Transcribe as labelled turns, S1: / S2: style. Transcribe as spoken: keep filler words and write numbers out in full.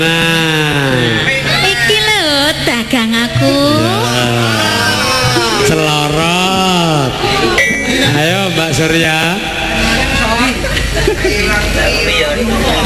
S1: Nah,
S2: iki lho dagang aku.
S1: Selorot. Ayo Mbak Surya.